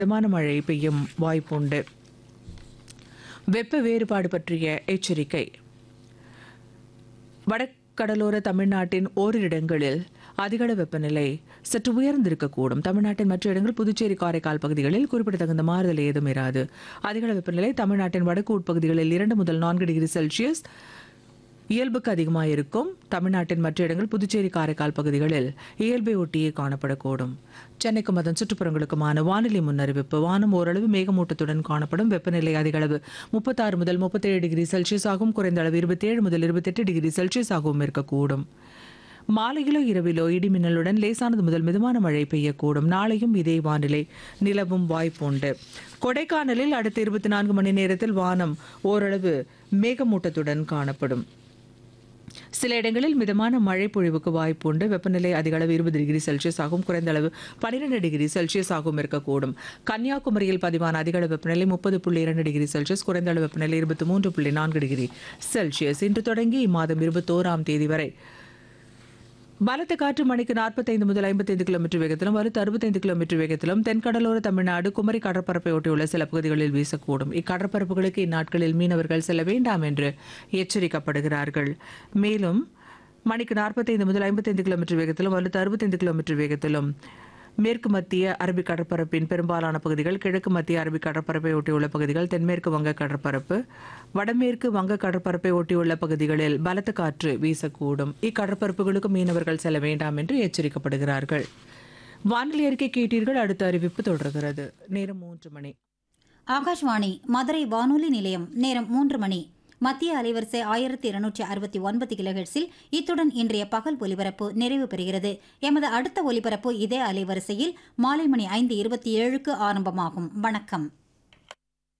மிதமான மழை பெய்யும் வாய்ப்புண்டு. வெப்ப வேறுபாடு பற்றிய எச்சரிக்கை. வடகடலோர தமிழ்நாட்டின் ஓரிரு இடங்களில் அதிகளவு வெப்பநிலை சற்று உயர்ந்திருக்கக்கூடும். தமிழ்நாட்டின் மற்ற இடங்கள் புதுச்சேரி, காரைக்கால் பகுதிகளில் குறிப்பிடத்தகுந்த மாறுதல் ஏதும் இராது. அதிகளவு வெப்பநிலை தமிழ்நாட்டின் வடக்கு உட்பகுதிகளில் 2 முதல் 4 டிகிரி செல்சியஸ் இயல்புக்கு அதிகமாக இருக்கும். தமிழ்நாட்டின் மற்ற இடங்கள் புதுச்சேரி, காரைக்கால் பகுதிகளில் இயல்பை ஒட்டியே காணப்படக்கூடும். சென்னைக்கும் அதன் சுற்றுப்புறங்களுக்குமான வானிலை முன்னறிவிப்பு. வானம் ஓரளவு மேகமூட்டத்துடன் காணப்படும். வெப்பநிலை அதிகளவு 36 முதல் 37 டிகிரி செல்சியஸ் ஆகும். குறைந்த அளவு 27 முதல் 28 டிகிரி செல்சியஸ் ஆகவும் இருக்கக்கூடும். மாலையிலோ இரவிலோ இடிமின்னலுடன் லேசானது முதல் மிதமான மழை பெய்யக்கூடும். நாளையும் இதே வானிலை நிலவும் வாய்ப்புண்டு. கொடைக்கானலில் அடுத்த 24 மணி நேரத்தில் வானம் ஓரளவு மேகமூட்டத்துடன் காணப்படும். சில இடங்களில் மிதமான மழை பொழிவுக்கு வாய்ப்பு உண்டு. வெப்பநிலை அதிகளவு 20 டிகிரி செல்சியஸ் ஆகும். குறைந்த அளவு 12 டிகிரி செல்சியஸ் ஆகவும் இருக்கக்கூடும். கன்னியாகுமரியில் பதிவான அதிகளவு வெப்பநிலை 30.2 டிகிரி செல்சியஸ், குறைந்த அளவு வெப்பநிலை 23.4 டிகிரி செல்சியஸ். இன்று தொடங்கி இம்மாதம் 21ஆம் தேதி வரை பலத்த காற்று மணிக்கு 45 முதல் 55 கிலோமீட்டர் வேகத்திலும் வலுத்து 65 கிலோமீட்டர் வேகத்திலும் தென்கடலோர தமிழ்நாடு, குமரி கடற்பரப்பை ஒட்டியுள்ள சில பகுதிகளில் வீசக்கூடும். இக்கடற்பரப்புகளுக்கு இந்நாட்களில் மீனவர்கள் செல்ல வேண்டாம் என்று எச்சரிக்கப்படுகிறார்கள். மேலும் மணிக்கு 45 முதல் 55 கிலோமீட்டர் வேகத்திலும் வலுத்து 65 கிலோமீட்டர் வேகத்திலும் மேற்கு மத்திய அரபிக் கடற்பரப்பின் பெரும்பாலான பகுதிகள், கிழக்கு மத்திய அரபிக் கடற்பரப்பை ஒட்டியுள்ள பகுதிகள், தென்மேற்கு வங்க கடற்பரப்பு, வடமேற்கு வங்க கடற்பரப்பை ஒட்டியுள்ள பகுதிகளில் பலத்த காற்று வீசக்கூடும். இக்கடற்பரப்புகளுக்கு மீனவர்கள் செல்ல வேண்டாம் என்று எச்சரிக்கப்படுகிறார்கள். வானிலை அறிக்கை கேட்டீர்கள். அடுத்த அறிவிப்பு தொடர்கிறது. நேரம் 3 மணி. ஆகாஷ்வாணி மதுரை வானொலி நிலையம். நேரம் 3 மணி. மத்திய அலைவரிசை 1269 கிலோஹெர்ட்ஸில் இத்துடன் இன்றைய பகல் ஒலிபரப்பு நிறைவு பெறுகிறது. எமது அடுத்த ஒலிபரப்பு இதே அலைவரிசையில் மாலை மணி 5:27க்கு ஆரம்பமாகும். வணக்கம்.